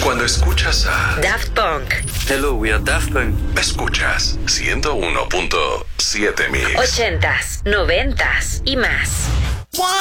Cuando escuchas a Daft Punk. Hello, we are Daft Punk. Escuchas 101.7 Mix. 80s, 90s y más.